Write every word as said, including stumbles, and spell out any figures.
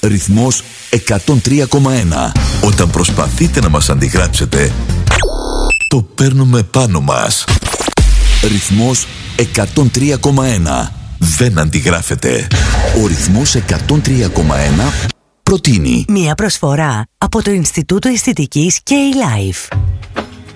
Ρυθμός εκατόν τρία κόμμα ένα. Όταν προσπαθείτε να μας αντιγράψετε, το παίρνουμε πάνω μας. Ρυθμός εκατόν τρία κόμμα ένα. Δεν αντιγράφεται. Ο ρυθμός εκατόν τρία κόμμα ένα προτείνει μία προσφορά από το Ινστιτούτο Αισθητικής K-Life.